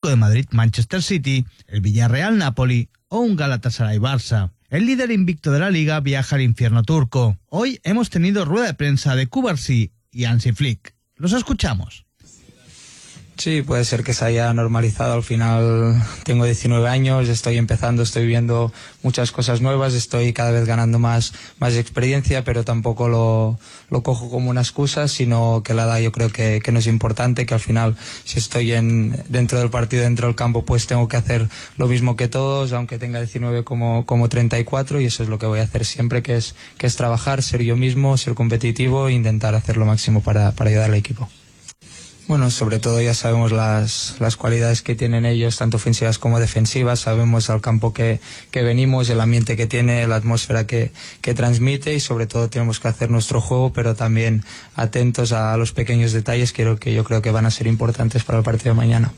de Madrid-Manchester City, el Villarreal-Napoli o un Galatasaray-Barça. El líder invicto de la Liga viaja al infierno turco. Hoy hemos tenido rueda de prensa de Cubarsí y Hansi Flick. Los escuchamos. Sí, puede ser que se haya normalizado. Al final tengo 19 años, estoy empezando, estoy viviendo muchas cosas nuevas, estoy cada vez ganando más experiencia, pero tampoco lo cojo como una excusa, sino que la edad yo creo que no es importante, que al final si estoy dentro del partido, dentro del campo, pues tengo que hacer lo mismo que todos, aunque tenga 19 como 34, y eso es lo que voy a hacer siempre, que es trabajar, ser yo mismo, ser competitivo e intentar hacer lo máximo para ayudar al equipo. Bueno, sobre todo ya sabemos las cualidades que tienen ellos, tanto ofensivas como defensivas, sabemos al campo que venimos, el ambiente que tiene, la atmósfera que transmite, y sobre todo tenemos que hacer nuestro juego, pero también atentos a los pequeños detalles que yo creo que van a ser importantes para el partido de mañana.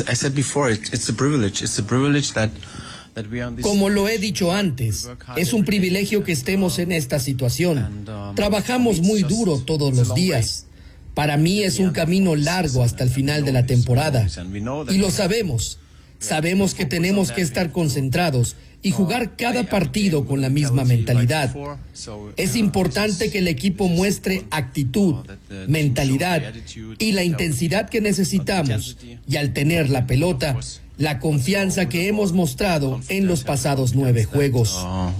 Como lo he dicho antes, es un privilegio que estemos en esta situación. Trabajamos muy duro todos los días. Para mí es un camino largo hasta el final de la temporada, y lo sabemos. Sabemos que tenemos que estar concentrados y jugar cada partido con la misma mentalidad. Es importante que el equipo muestre actitud, mentalidad y la intensidad que necesitamos, y al tener la pelota, la confianza que hemos mostrado en los pasados 9 juegos.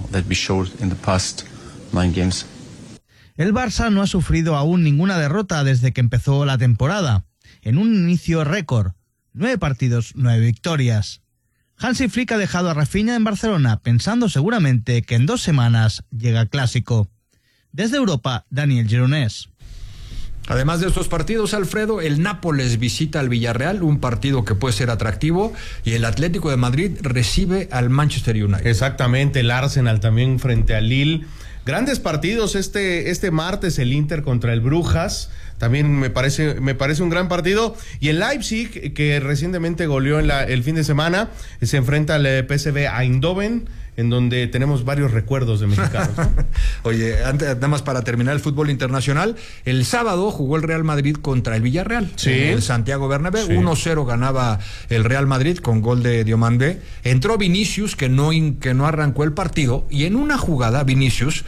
El Barça no ha sufrido aún ninguna derrota desde que empezó la temporada, en un inicio récord, 9 partidos, 9 victorias. Hansi Flick ha dejado a Rafinha en Barcelona, pensando seguramente que en 2 semanas llega el Clásico. Desde Europa, Daniel Gironès. Además de estos partidos, Alfredo, el Nápoles visita al Villarreal, un partido que puede ser atractivo, y el Atlético de Madrid recibe al Manchester United. Exactamente, el Arsenal también frente al Lille. Grandes partidos este martes, el Inter contra el Brujas, también me parece un gran partido, y el Leipzig, que recientemente goleó el fin de semana, se enfrenta al PSV Eindhoven, en donde tenemos varios recuerdos de mexicanos, ¿no? Oye, nada más para terminar el fútbol internacional, el sábado jugó el Real Madrid contra el Villarreal, sí, en el Santiago Bernabéu, sí. 1-0 ganaba el Real Madrid con gol de Diomandé. Entró Vinicius, que no arrancó el partido, y en una jugada Vinicius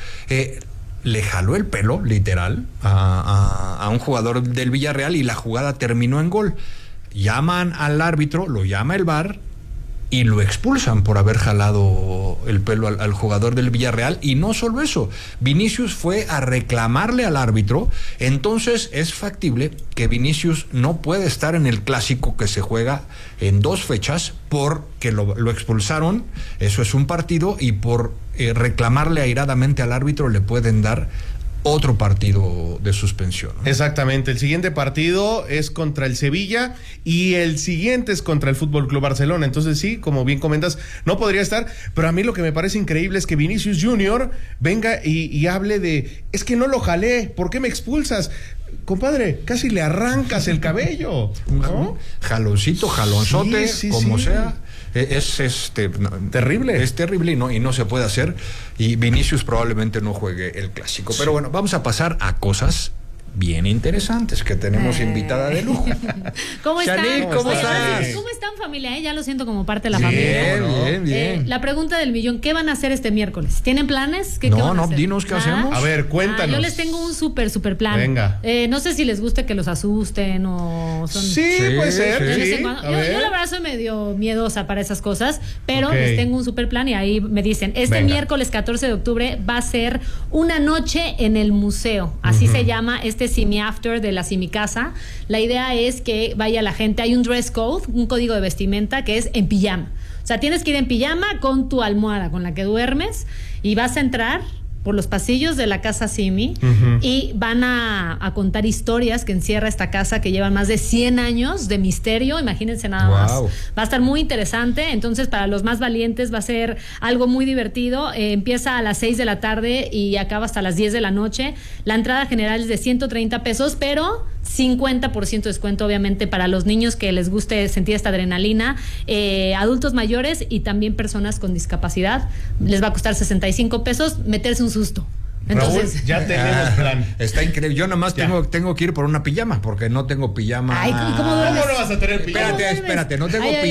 le jaló el pelo, literal, a un jugador del Villarreal, y la jugada terminó en gol. Llaman al árbitro, lo llama el VAR, y lo expulsan por haber jalado el pelo al jugador del Villarreal. Y no solo eso, Vinicius fue a reclamarle al árbitro. Entonces es factible que Vinicius no puede estar en el Clásico, que se juega en 2 fechas, porque lo expulsaron. Eso es un partido, y por reclamarle airadamente al árbitro le pueden dar otro partido de suspensión, ¿no? Exactamente, el siguiente partido es contra el Sevilla y el siguiente es contra el Fútbol Club Barcelona. Entonces sí, como bien comentas, no podría estar, pero a mí lo que me parece increíble es que Vinicius Junior venga y hable de, es que no lo jalé, ¿por qué me expulsas? Compadre, casi le arrancas el cabello, ¿no? Jaloncito, jalonzote, sí, como sí. sea. Es terrible. Es terrible y no se puede hacer. Y Vinicius probablemente no juegue el Clásico. Pero bueno, vamos a pasar a cosas bien interesantes que tenemos invitada de lujo. ¿Cómo están? Shanique, ¿cómo estás? ¿Cómo están, familia? Ya lo siento como parte de la familia. Bien. La pregunta del millón, ¿qué van a hacer este miércoles? ¿Tienen planes? ¿Qué van a hacer? Dinos qué hacemos. A ver, cuéntanos. Yo les tengo un súper plan. Venga. No sé si les guste que los asusten o son... Sí, puede ser. Yo Sí. la verdad soy medio miedosa para esas cosas, pero Ok. les tengo un súper plan, y ahí me dicen, Venga. miércoles 14 de octubre va a ser una noche en el museo. Así se llama Simi After de la Simi Casa. La idea es que vaya la gente, hay un dress code, un código de vestimenta que es en pijama. O sea, tienes que ir en pijama con tu almohada con la que duermes, y vas a entrar por los pasillos de la casa Simi, y van a contar historias que encierra esta casa, que llevan más de 100 años de misterio. Imagínense nada más. Va a estar muy interesante. Entonces, para los más valientes va a ser algo muy divertido. Empieza a las 6 de la tarde y acaba hasta las 10 de la noche. La entrada general es de 130 pesos, pero 50% descuento, obviamente, para los niños que les guste sentir esta adrenalina, adultos mayores y también personas con discapacidad. Les va a costar 65 pesos meterse un susto. Entonces, Raúl, ya tenemos plan. Está increíble. Yo nada más tengo que ir por una pijama, porque no tengo pijama. Ay, ¿y cómo duermes? ¿Cómo no vas a tener pijama? Espérate, no tengo Ay, pijama.